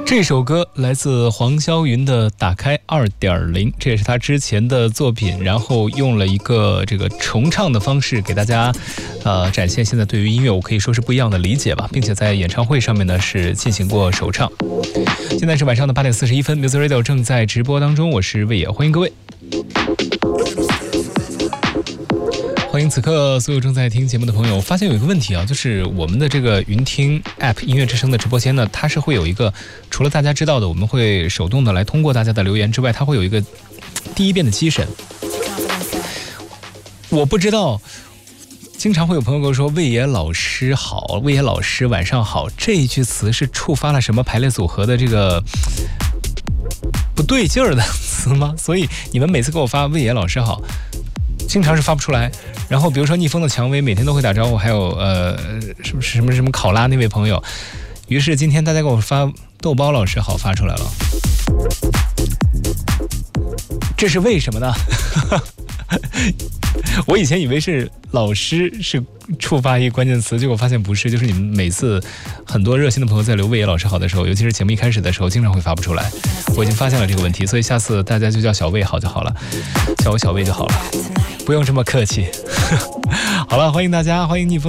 这首歌来自黄霄云的《打开 2.0》，这也是他之前的作品，然后用了一个这个重唱的方式给大家展现现在对于音乐我可以说是不一样的理解吧，并且在演唱会上面呢是进行过首唱。现在是晚上的8点41分 Music Radio 正在直播当中，我是魏野，欢迎各位。欢迎此刻所有正在听节目的朋友。我发现有一个问题啊，就是我们的这个云听 App 音乐之声的直播间呢，它是会有一个，除了大家知道的我们会手动的来通过大家的留言之外，它会有一个第一遍的机审。我不知道，经常会有朋友跟我说魏野老师好，魏野老师晚上好，这一句词是触发了什么排列组合的这个不对劲儿的词吗？所以你们每次给我发魏野老师好，经常是发不出来。然后比如说逆风的蔷薇每天都会打招呼，还有什么考拉那位朋友，于是今天大家给我发豆包老师好发出来了，这是为什么呢？我以前以为是老师是触发一个关键词，结果发现不是，就是你们每次很多热心的朋友在留魏野老师好的时候，尤其是节目一开始的时候经常会发不出来，我已经发现了这个问题，所以下次大家就叫小魏好就好了，叫我小魏就好了，不用这么客气。好了，欢迎大家，欢迎逆风